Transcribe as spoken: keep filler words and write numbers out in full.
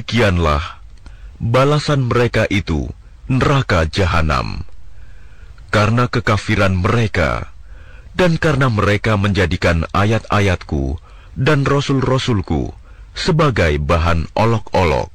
demikianlah balasan mereka itu neraka jahanam, karena kekafiran mereka dan karena mereka menjadikan ayat-ayatku dan rasul-rasulku sebagai bahan olok-olok.